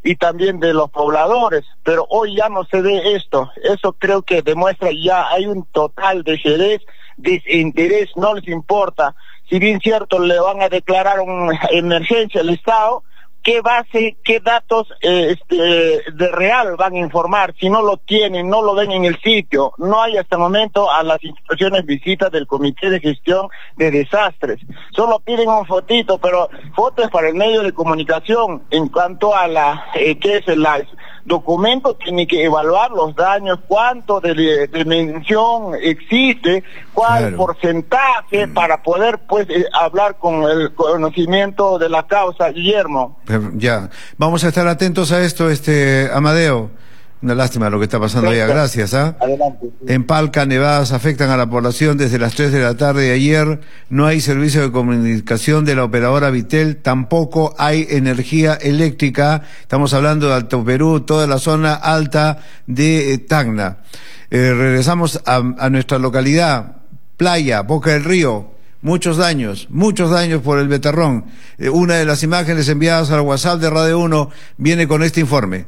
y también de los pobladores, pero hoy ya no se ve esto. Eso creo que demuestra ya hay un total desinterés, no les importa. Si bien cierto le van a declarar una emergencia al Estado, ¿qué base, qué datos de real van a informar? Si no lo tienen, no lo ven en el sitio. No hay hasta el momento a las instituciones visitas del Comité de Gestión de Desastres. Solo piden un fotito, pero fotos para el medio de comunicación. En cuanto a ¿qué es el documento? Tiene que evaluar los daños, cuánto de dimensión existe, cuál porcentaje, para poder pues hablar con el conocimiento de la causa, Guillermo. Ya, vamos a estar atentos a esto, Amadeo. Una lástima lo que está pasando allá, gracias. Adelante. En Palca, nevadas afectan a la población desde las 3 de la tarde de ayer. No hay servicio de comunicación de la operadora Vitel, tampoco hay energía eléctrica. Estamos hablando de Alto Perú, toda la zona alta de Tacna. Regresamos a nuestra localidad, Playa, Boca del Río. Muchos daños por el Betarrón. Una de las imágenes enviadas al WhatsApp de Radio 1 viene con este informe.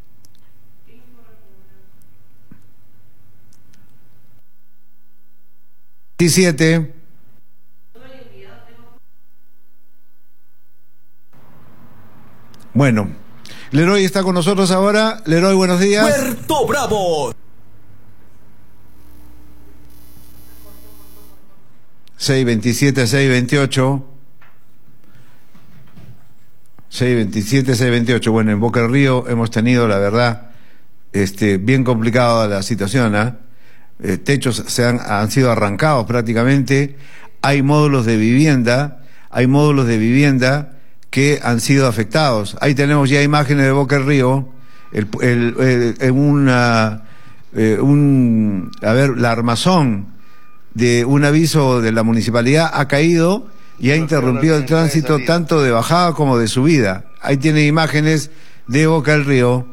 Bueno, Leroy está con nosotros ahora. Leroy, buenos días. Puerto Bravo. 627, 628. 627, 628. Bueno, en Boca del Río hemos tenido, la verdad, bien complicada la situación, techos han sido arrancados prácticamente. Hay módulos de vivienda que han sido afectados. Ahí tenemos ya imágenes de Boca del Río. La armazón de un aviso de la municipalidad ha caído y ha interrumpido el tránsito tanto de bajada como de subida. Ahí tiene imágenes de Boca del Río.